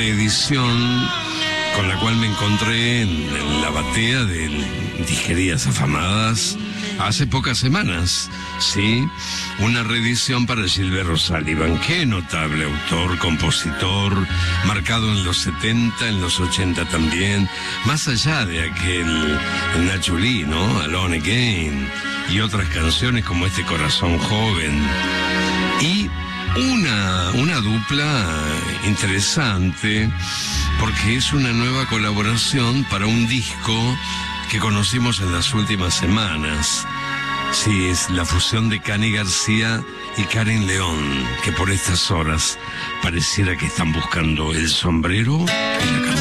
Edición con la cual me encontré en la batea de Disquerías Afamadas hace pocas semanas, ¿sí? Una reedición para Gilberto Sullivan. Qué notable autor, compositor, marcado en los 70, en los 80 también, más allá de aquel Nacho Lee, ¿no? Alone Again, y otras canciones como este Corazón Joven. Y una dupla interesante, porque es una nueva colaboración para un disco que conocimos en las últimas semanas. Sí, es la fusión de Cani García y Karin León, que por estas horas pareciera que están buscando el sombrero y la camisa.